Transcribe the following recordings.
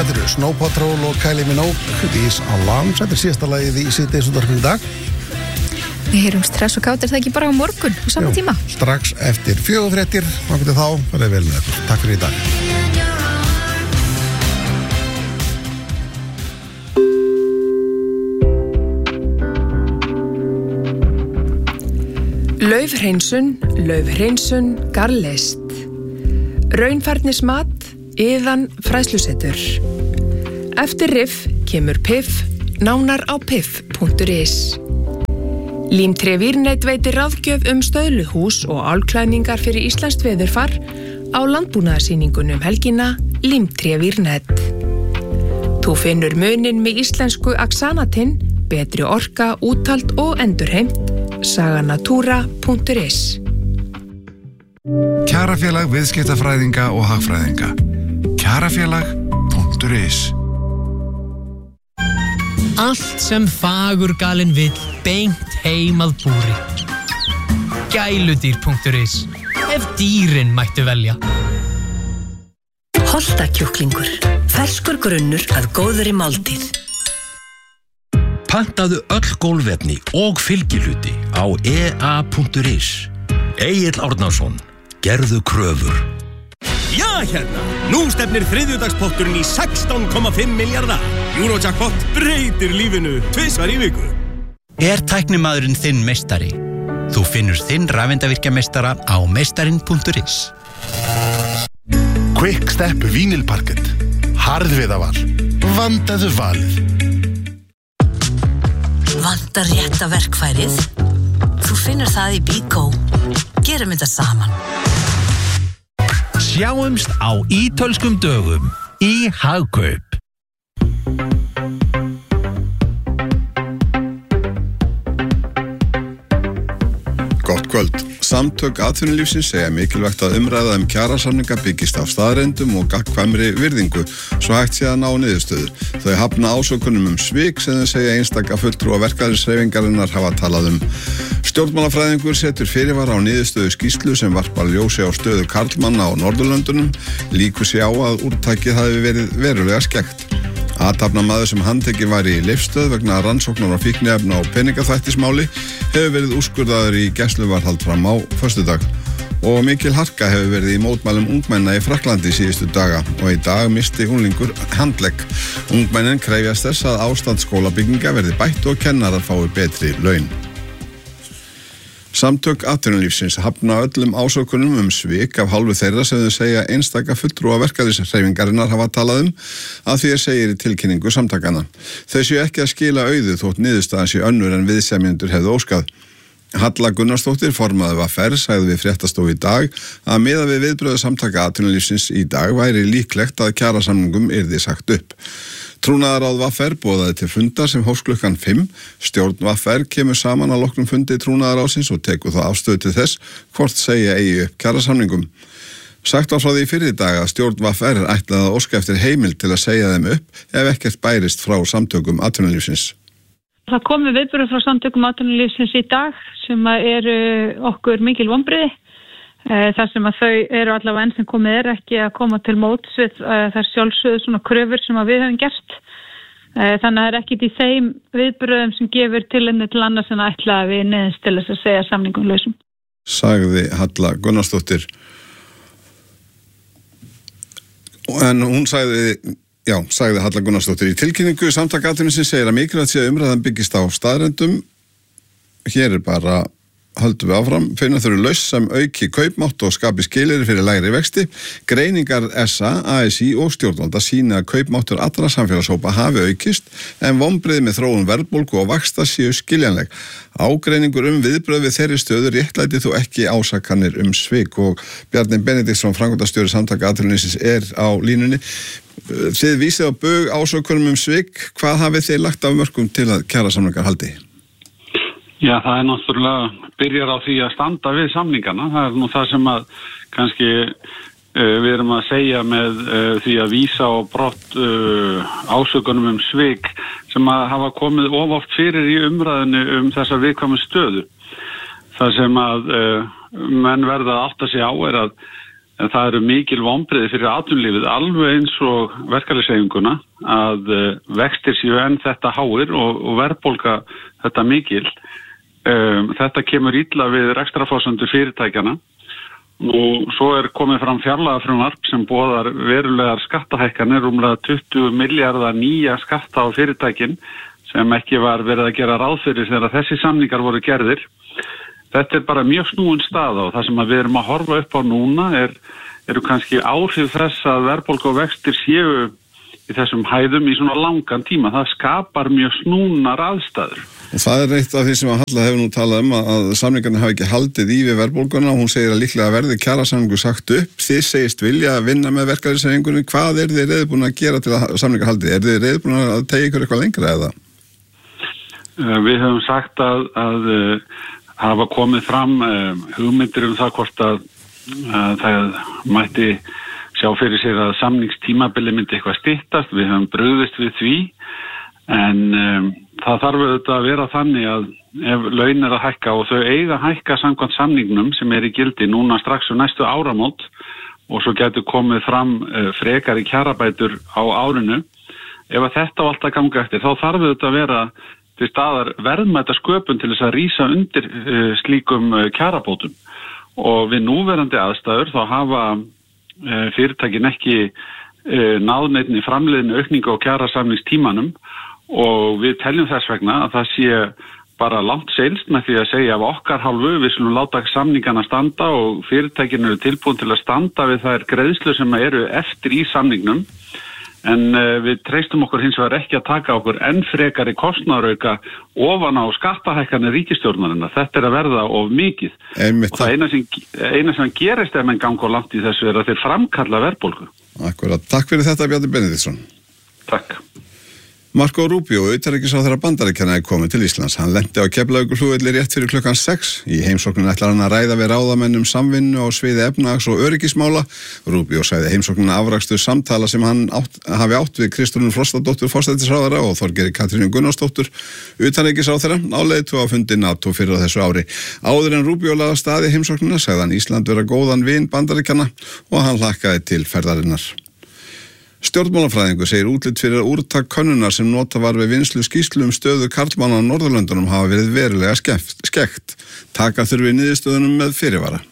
Þetta eru Snow Patrol og Kylie Minogue, These Alarms. Þetta síðasta lagið í síðdegisútvarpinu í dag. Við heyrum stress og kátir það ekki bara á morgun á sama tíma. Strax eftir 4:30, þá verðið vel með ykkur. Takk fyrir í dag. Laufhreinsun, Garlist. Raunfærnismat, Iðan fræðslusetur. Eftir riff kemur piff, nánar á piff.is. Límtré Vírnet veitir ráðgjöf stöðluhús og álklæðningar fyrir íslenskt veðurfar á landbúnaðarsýningunum helgina Límtré Vírnet. Þú finnur munin með íslensku Axanatinn, betri orka, úthald og endurheimt. Saganatúra.is. Kjarafélag viðskiptafræðinga og hagfræðinga. Kjarafélag.is. Allt sem fagurgalinn vill beint heim að búri. Gæludýr.is. Ef dýrin mættu velja. Holtakjúklingur. Ferskur grunnur að góðri máltíð. Pantaðu öll gólfefni og fylgihluti á ea.is. Egill Árnason, gerðu kröfur. Já, hérna! Nú stefnir þriðjudagspotturinn í 16,5 milljarða. Eurojackpot breytir lífinu tvisvar í viku. Tæknimaðurinn þinn meistari? Þú finnur þinn rafeindavirkjameistara á meistarin.is. Quick Step Vínilparkett. Harðviðaval. Vandaðu valið. Vantar rétta verkfærið? Þú finnur það í Bíkó. Gerum þetta saman. Sjáumst á ítölskum dögum í Hagkaup. Gott kvöld. Samtök atvinnulífsins segja mikilvægt að umræða kjarasamninga byggist á staðreyndum og gagnkvæmri virðingu, svo hægt sé að ná niðurstöður. Þau hafna ásökunum svik sem þau segja einstaka fulltrúa verkalýðshreyfingarinnar hafa talað Stjórnmálafræðingur setur fyrirvara á niðurstöðu skýrslu sem varpar ljósi á stöðu karlmanna á Norðurlöndunum, líkur sé á að úrtakið hafi verið verulega skekkt. Athafnamaður sem handtekinn var í Leifsstöð vegna rannsóknar á fíkniefna og peningaþvættismáli hefur verið úrskurðaður í gæsluvarðhald fram á föstudag. Og mikil harka hefur verið í mótmælum ungmenna í Frakklandi síðustu daga og í dag misti unglingur handlegg. Ungmennin krefjast þess að ástand skólabygginga verði bætt og kennarar fái betri laun. Samtök atvinnulífsins hafna öllum ásökunum svik af hálfu þeirra sem þau segja einstaka fulltrúa verkalýðshreyfingarinnar hafa talað að því segir í tilkynningu samtakanna. Þau séu ekki að skila auðu þótt niðurstaðan sé önnur en viðsemjendur hefðu óskað. Halla Gunnarsdóttir, formaður VR, sagði við Fréttastofu í dag að miðað við viðbrögð samtaka atvinnulífsins í dag væri líklegt að kjarasamningum yrði sagt upp. Trúnaðarráð VR boðaði til fundar sem hófst klukkan 5. Stjórn VR kemur saman að loknum fundi trúnaðarráðsins og tekur þá afstöðu til þess hvort segja eigi upp kjarasamningum. Sagt var frá því fyrir dag að stjórn VR ætlaði að óska eftir heimild til að segja þeim upp ef ekkert bærist frá samtökum atvinnulífsins. Það komi viðbrögð frá samtökum atvinnulífsins í dag sem eru okkur mikil vonbrigði. Þar sem að þau eru allavega enn sem komið ekki að koma til móts við þær sjálfsögðu svona kröfur sem að við höfum gert. Þannig að það ekki í þeim viðbröðum sem gefur tilefni til annars en að ætla að við neyðumst til þess að segja samningum lausum. Sagði Halla Gunnarsdóttir. En hún sagði Halla Gunnarsdóttir í tilkynningu samtaka atvinnulífsins segir að mikilvægt sé að umræðan byggist á staðreyndum. Hér bara höldum við áfram, finna þurfi lausn sem auki kaupmátt og skapi skilyrði fyrir lægri vexti. Greiningar SA, ASÍ og stjórnvalda sýna að kaupmáttur allra samfélagshópa hafi aukist en vonbrigði með þróun verðbólgu og vaxta séu skiljanleg. Ágreiningur viðbrögð við þeirri stöðu réttlæti þó ekki ásakanir svik og Bjarni Benediktsson, framkvæmdastjóri samtaka atvinnulífsins á línunni. Þið vísið á bug ásökunum svik, hvað hafið þið lagt af mörkum til að kjarasamningar haldi? Já, það náttúrulega byrjar á því að standa við samningana. Það nú það sem að kannski við erum að segja með því að vísa á brott ásökunum svik sem að hafa komið oft fyrir í umræðinu þessa viðkvæmu stöðu. Það sem að menn verða að átta sig á er að En það eru mikil vonbrigði fyrir atvinnulífið alveg eins og verkalýðshreyfinguna að vextir séu enn þetta háir og verðbólga þetta mikil. Þetta kemur illa við rekstrarforsendur fyrirtækjana. Nú, svo komið fram fjárlagafrumvarp sem boðar verulegar skattahækkanir, rúmlega 20 milljarða nýja skatta á fyrirtækin sem ekki var verið að gera ráð fyrir þegar þessi samningar voru gerðir. Þetta bara mjög snúin staða og það sem við erum að horfa upp á núna eru kannski áhrif þess að verðbólga og vextir séu í þessum hæðum í svona langan tíma. Það skapar mjög snúnar aðstæður. Og það eitt af því sem að Halla hefur nú talað að samningarnir hafi ekki haldið í við verðbólguna. Hún segir að líklega verði kjarasamningur sagt upp. Þið segist vilja að vinna með verkalýðshreyfingunni. Hvað þið reiðubúin að gera til að samningar haldið? Þið reiðubúin að tegja ykkur eitthvað lengra eða? Við höfum sagt að hafa komið fram hugmyndir það hvort að það mætti sjá fyrir sér að samningstímabili myndi eitthvað styttast. Við höfum brugðist við því en það þarf auðvitað að vera þannig að ef laun að hækka og þau eiga að hækka samkvæmt samningnum sem í gildi núna strax næstu áramót og svo getur komið fram frekari kjarabætur á árinu. Ef að þetta á allt að ganga eftir þá þarf auðvitað að vera til staðar verðmæta sköpun til þess að rísa undir slíkum kjarabótum og við núverandi aðstæður þá hafa fyrirtækin ekki náð neinni framleiðinni aukningu á kjarasamningstímanum og við teljum þess vegna að það sé bara langt seilst með því að segja af okkar hálfu við skulum láta samningana standa og fyrirtækin eru tilbúin til að standa við þær greiðslur sem eru eftir í samningnum. En við treystum okkur hins vegar ekki að taka okkur enn frekari kostnaðarauka ofan á skattahækkanir ríkisstjórnarinnar. Þetta að verða of mikið. Og það eina sem gerist ef menn ganga langt í þessu að þeir framkalla verðbólgu. Akkurat. Takk fyrir þetta, Bjarni Benediktsson. Takk. Marco Rubio, utanríkisráðherra Bandaríkjanna komið til Íslands. Hann lenti á Keflavíkurflugvelli rétt fyrir klukkan 6. Í heimsókninni ætlar hann að ræða við ráðamenn samvinnu á sviði efnahags- og öryggismála. Rubio sagði heimsóknina afrakstur samtala sem hann hafi átt við Kristrúnu Frostadóttur forsætisráðherra og Þorgeiri Katrínu Gunnarsdóttur utanríkisráðherra á leiðtogafundi NATO fyrir á þessu ári. Áður en Rubio lagði af stað í heimsóknina sagði hann Ísland vera góðan vin Bandaríkjanna og hann hlakkaði til ferðarinnar. Stjórnmálafræðingur segir útlit fyrir að úrtak könnunar sem nota var við vinnslu skýrslu stöðu karlmanna á Norðurlöndunum hafa verið verulega skekkt. Taka þurfi niðurstöðunum með fyrirvara.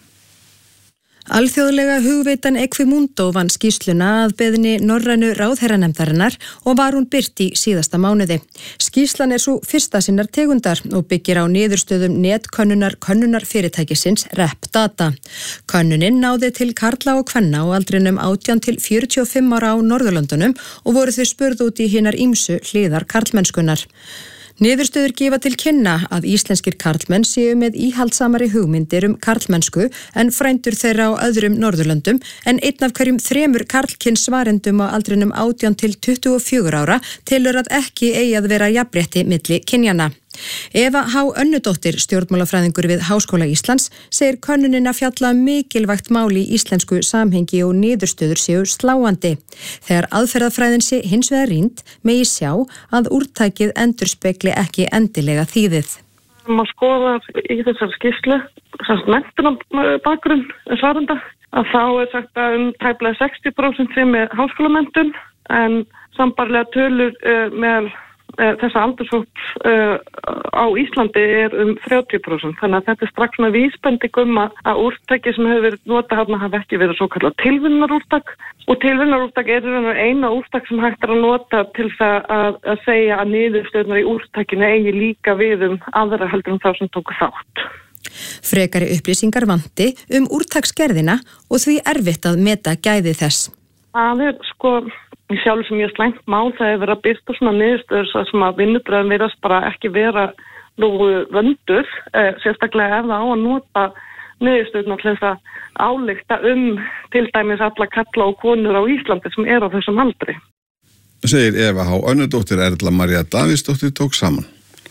Alþjóðlega hugveitan Equimundo vann skýrsluna að beiðni norrænu ráðherranefndarinnar og var hún birt í síðasta mánuði. Skýrslan svo fyrsta sinnar tegundar og byggir á niðurstöðum netkönnunar fyrirtækisins RepData. Könnunin náði til karla og kvenna á aldrinum 18 til 45 ára á Norðurlöndunum og voru þau spurð út í hinar ýmsu hliðar karlmennskunnar. Niðurstöður gefa til kynna að íslenskir karlmenn séu með íhaldsamari hugmyndir karlmennsku en frændur þeirra á öðrum Norðurlöndum en einn af hverjum 3 karlkyns svarendum á aldrinum 18 til 24 ára telur að ekki eigi að vera jafnrétti milli kynjanna. Eva H. Önnudóttir, stjórnmálafræðingur við Háskóla Íslands, segir könnunin að fjalla mikilvægt mál í íslensku samhengi og niðurstöður séu sláandi. Þegar aðferðafræðin sé hins vegar rýnd, megi sjá að úrtækið endurspegli ekki endilega þýðið. Má skoða í þessari skýrslu, menntunarbakgrunn svarenda, að þá sagt að tæplega 60% sem háskólamenntun en sambarlega tölur með þessa aldurshóps á Íslandi 30%. Þannig að þetta strax með vísbending að úrtæki sem hefur verið notað þarna hafi ekki verið svo kallað tilvinnarúrtak og tilvinnarúrtak eina úrtak sem hægt að nota til að segja að niðurstöðunar í úrtakinu eigi líka við aðra heldur þá sem tóku þátt. Frekari upplýsingar vanti úrtaksgerðina og því erfitt að meta gæði þess. Það í sjálf sem ég slæmt mál, það hefur verið að byrta svona niðurstöður sem að vinnubröðum verðast bara ekki vera nógu vöndur, sérstaklega ef það á að nota niðurstöðuna til þess að álykta til dæmis alla kalla og konur á Íslandi sem á þessum aldri. Segir Eva H. Önnudóttir. Erla María Davíðsdóttir tók saman.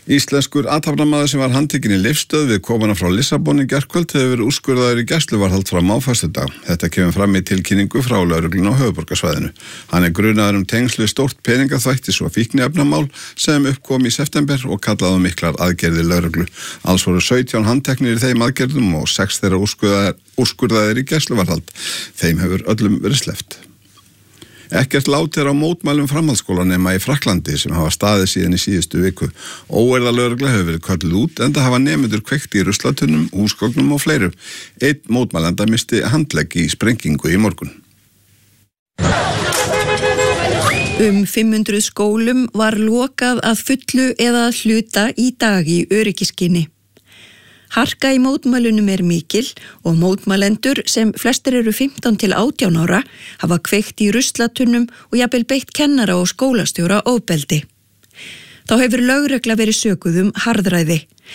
Íslenskur athafnamaður sem var handtekinn í Leifsstöð við komuna frá Lissabon í gærkvöld hefur verið úrskurðaður í gæsluvarðhald fram á föstudag. Þetta kemur fram í tilkynningu frá lögreglunni á höfuðborgarsvæðinu. Hann grunaður tengslu stórt peningaþvættis og fíkniefnamál sem uppkom í september og kallaði á miklar aðgerðir lögreglu. Alls voru 17 handteknir í þeim aðgerðum og 6 þeirra úrskurðaðir í gæsluvarðhald. Þeim hefur öllum verið sleppt. Ekkert lát á mótmælum framhaldsskólanema í Frakklandi sem hafa staðið síðan í síðustu viku. Óeirðalögregla hefur verið kölluð út enda hafa nemendur kveikt í ruslatunnum, húsgögnum og fleiru. Einn mótmælanda misti handlegg í sprengingu í morgun. 500 skólum var lokað að fullu eða að hluta í dag í öryggisskyni. Harka í mótmælunum mikil og mótmælendur sem flestir eru 15 til 18 ára hafa kveikt í ruslatunnum og jafnvel beitt kennara og skólastjóra ofbeldi. Þá hefur lögregla verið sökuð harðræði.